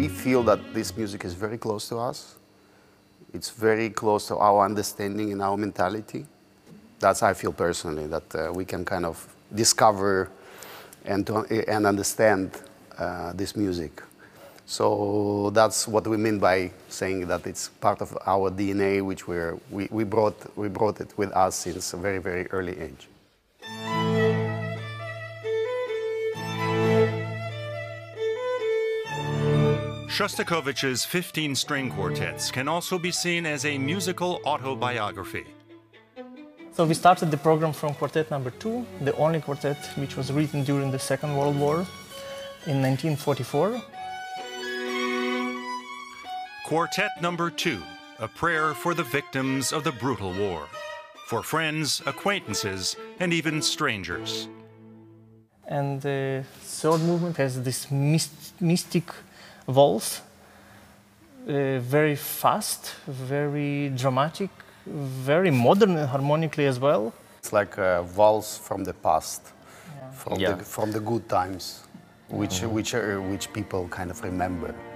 we feel that this music is very close to us. It's very close to our understanding and our mentality. That's how I feel personally, that we can kind of discover and understand this music. So that's what we mean by saying that it's part of our DNA, which we brought it with us since a very, very early age. Shostakovich's 15-string quartets can also be seen as a musical autobiography. So we started the program from Quartet number 2, the only quartet which was written during the Second World War in 1944. Quartet number 2, a prayer for the victims of the brutal war, for friends, acquaintances, and even strangers. And the third movement has this mystic waltz, very fast, very dramatic, very modern and harmonically as well. It's like a waltz from the past, Yeah. from the good times, which people kind of remember.